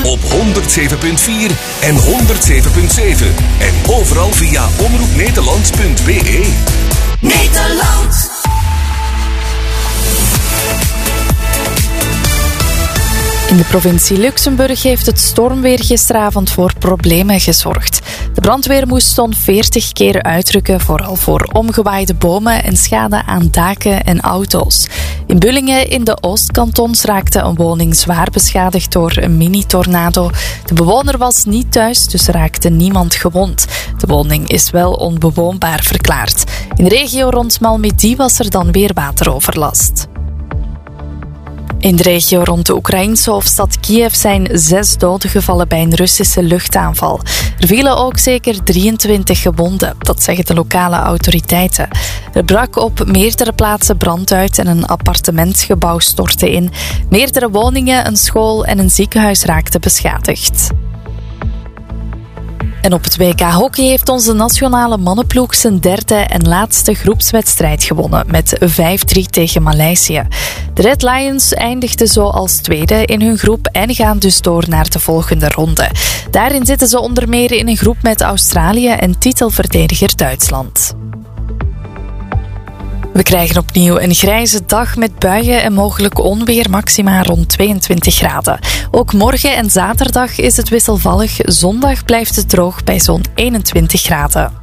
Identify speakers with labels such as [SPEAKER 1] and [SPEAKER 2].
[SPEAKER 1] op 107.4 en 107.7. En overal via omroepnederland.be.
[SPEAKER 2] Nederland.
[SPEAKER 3] In de provincie Luxemburg heeft het stormweer gisteravond voor problemen gezorgd. De brandweer moest zo'n 40 keer uitrukken, vooral voor omgewaaide bomen en schade aan daken en auto's. In Bullingen in de Oostkantons raakte een woning zwaar beschadigd door een mini-tornado. De bewoner was niet thuis, dus raakte niemand gewond. De woning is wel onbewoonbaar verklaard. In de regio rond Malmedy was er dan weer wateroverlast. In de regio rond de Oekraïense hoofdstad Kiev zijn 6 doden gevallen bij een Russische luchtaanval. Er vielen ook zeker 23 gewonden, dat zeggen de lokale autoriteiten. Er brak op meerdere plaatsen brand uit en een appartementsgebouw stortte in. Meerdere woningen, een school en een ziekenhuis raakten beschadigd. En op het WK Hockey heeft onze nationale mannenploeg zijn derde en laatste groepswedstrijd gewonnen met 5-3 tegen Maleisië. De Red Lions eindigden zo als tweede in hun groep en gaan dus door naar de volgende ronde. Daarin zitten ze onder meer in een groep met Australië en titelverdediger Duitsland. We krijgen opnieuw een grijze dag met buien en mogelijk onweer, maxima rond 22 graden. Ook morgen en zaterdag is het wisselvallig. Zondag blijft het droog bij zo'n 21 graden.